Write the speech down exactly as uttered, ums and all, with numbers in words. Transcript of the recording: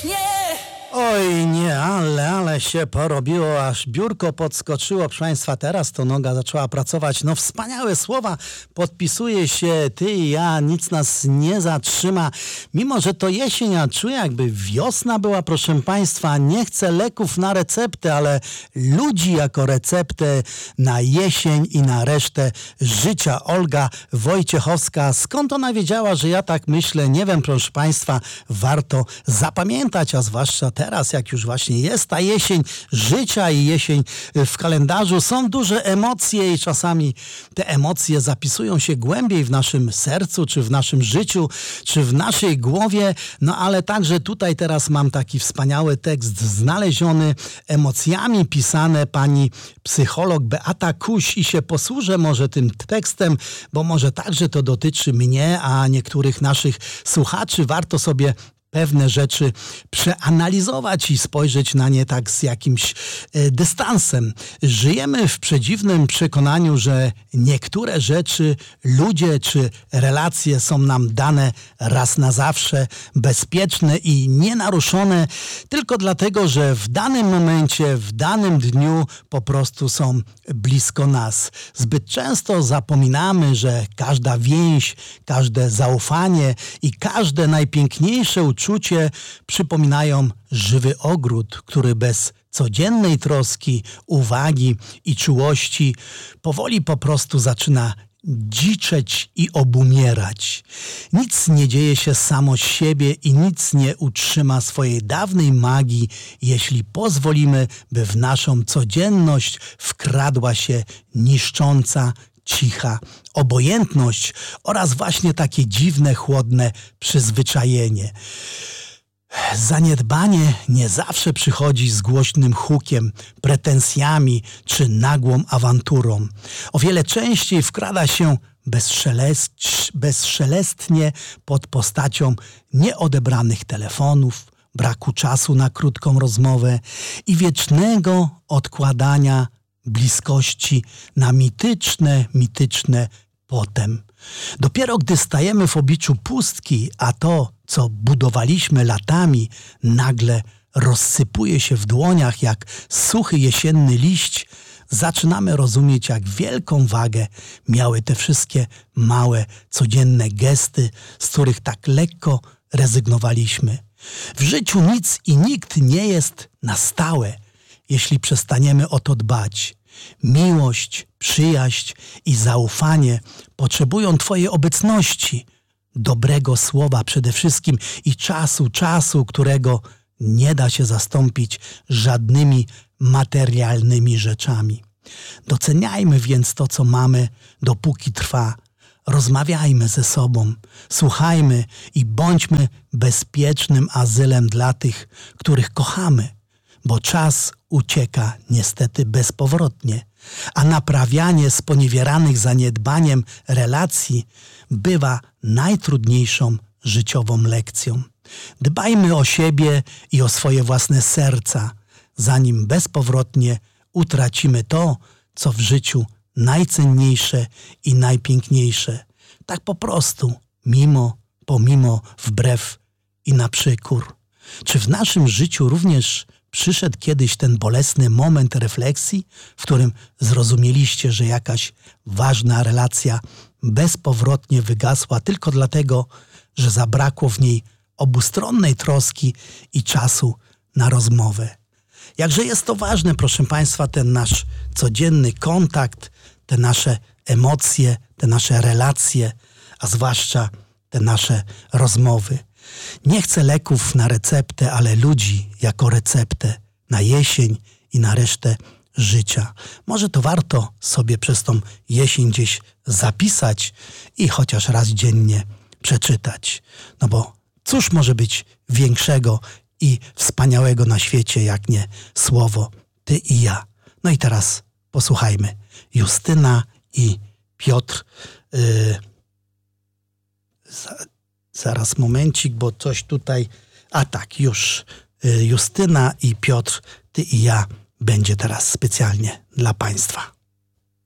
wiecznie. Oj nie, ale, ale się porobiło, aż biurko podskoczyło. Proszę Państwa, teraz to noga zaczęła pracować. No wspaniałe słowa, podpisuje się ty i ja, nic nas nie zatrzyma. Mimo, że to jesień, a czuję jakby wiosna była, proszę Państwa. Nie chcę leków na receptę, ale ludzi jako receptę na jesień i na resztę życia. Olga Wojciechowska, skąd ona wiedziała, że ja tak myślę? Nie wiem, proszę Państwa, warto zapamiętać, a zwłaszcza teraz, jak już właśnie jest ta jesień życia i jesień w kalendarzu, są duże emocje i czasami te emocje zapisują się głębiej w naszym sercu, czy w naszym życiu, czy w naszej głowie, no ale także tutaj teraz mam taki wspaniały tekst znaleziony, emocjami pisane pani psycholog Beata Kuś i się posłużę może tym tekstem, bo może także to dotyczy mnie, a niektórych naszych słuchaczy. Warto sobie pewne rzeczy przeanalizować i spojrzeć na nie tak z jakimś e, dystansem. Żyjemy w przedziwnym przekonaniu, że niektóre rzeczy, ludzie czy relacje są nam dane raz na zawsze, bezpieczne i nienaruszone, tylko dlatego, że w danym momencie, w danym dniu po prostu są blisko nas. Zbyt często zapominamy, że każda więź, każde zaufanie i każde najpiękniejsze uczucie Uczucie przypominają żywy ogród, który bez codziennej troski, uwagi i czułości powoli po prostu zaczyna dziczeć i obumierać. Nic nie dzieje się samo z siebie i nic nie utrzyma swojej dawnej magii, jeśli pozwolimy, by w naszą codzienność wkradła się niszcząca, cicha obojętność oraz właśnie takie dziwne, chłodne przyzwyczajenie. Zaniedbanie nie zawsze przychodzi z głośnym hukiem, pretensjami czy nagłą awanturą. O wiele częściej wkrada się bezszelest, bezszelestnie pod postacią nieodebranych telefonów, braku czasu na krótką rozmowę i wiecznego odkładania bliskości na mityczne, mityczne potem. Dopiero gdy stajemy w obliczu pustki, a to, co budowaliśmy latami, nagle rozsypuje się w dłoniach jak suchy jesienny liść, zaczynamy rozumieć, jak wielką wagę miały te wszystkie małe, codzienne gesty, z których tak lekko rezygnowaliśmy. W życiu nic i nikt nie jest na stałe, jeśli przestaniemy o to dbać. Miłość, przyjaźń i zaufanie potrzebują Twojej obecności, dobrego słowa przede wszystkim i czasu, czasu, którego nie da się zastąpić żadnymi materialnymi rzeczami. Doceniajmy więc to, co mamy, dopóki trwa. Rozmawiajmy ze sobą, słuchajmy i bądźmy bezpiecznym azylem dla tych, których kochamy. Bo czas ucieka niestety bezpowrotnie, a naprawianie sponiewieranych zaniedbaniem relacji bywa najtrudniejszą życiową lekcją. Dbajmy o siebie i o swoje własne serca, zanim bezpowrotnie utracimy to, co w życiu najcenniejsze i najpiękniejsze. Tak po prostu, mimo, pomimo, wbrew i na przekór. Czy w naszym życiu również przyszedł kiedyś ten bolesny moment refleksji, w którym zrozumieliście, że jakaś ważna relacja bezpowrotnie wygasła tylko dlatego, że zabrakło w niej obustronnej troski i czasu na rozmowę. Jakże jest to ważne, proszę Państwa, ten nasz codzienny kontakt, te nasze emocje, te nasze relacje, a zwłaszcza te nasze rozmowy. Nie chcę leków na receptę, ale ludzi jako receptę na jesień i na resztę życia. Może to warto sobie przez tą jesień gdzieś zapisać i chociaż raz dziennie przeczytać. No bo cóż może być większego i wspaniałego na świecie, jak nie słowo ty i ja. No i teraz posłuchajmy. Justyna i Piotr. Yy, za, zaraz momencik, bo coś tutaj... A tak, już. Yy, Justyna i Piotr, ty i ja będzie teraz specjalnie dla Państwa.